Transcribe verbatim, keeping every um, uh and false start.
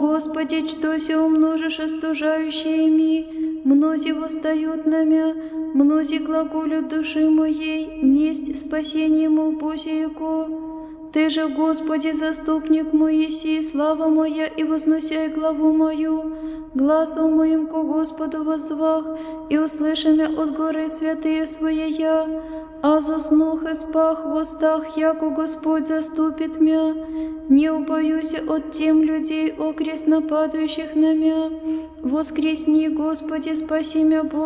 Господи, что се умножишь остужающими, мнози восстают на мя, мнози глаголют души моей, несть спасение му Божиего. Ты же, Господи, заступник мой еси, слава моя, и возносяй главу мою. Гласом моим ко Господу воззвах, и услыши мя от горы святые своя. А заснух и спах в устах, яко Господь заступит мя. Не убоюся от тем людей, окрест нападающих на мя. Воскресни, Господи, спаси мя, Бог.